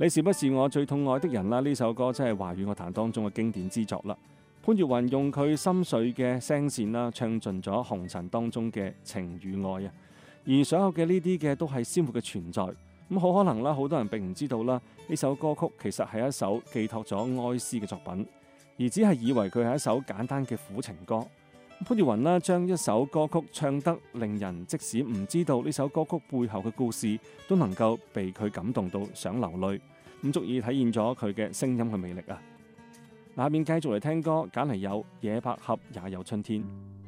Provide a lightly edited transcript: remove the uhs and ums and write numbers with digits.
你是不是我最痛愛的人啦？呢首歌真係華語樂壇當中嘅經典之作啦。潘越雲用佢心水嘅聲線啦，唱盡咗紅塵當中嘅情與愛啊！而所有嘅呢啲嘅都係鮮活嘅存在。咁好可能啦，好多人並唔知道啦，呢首歌曲其實係一首寄託咗哀思嘅作品，而只係以為佢係一首簡單嘅苦情歌。潘越雲啦，將一首歌曲唱得令人即使唔知道呢首歌曲背後嘅故事，都能夠被佢感動到想流淚，咁足以體現咗佢嘅聲音嘅魅力啊！下面繼續嚟聽歌，揀嚟有野百合也有春天。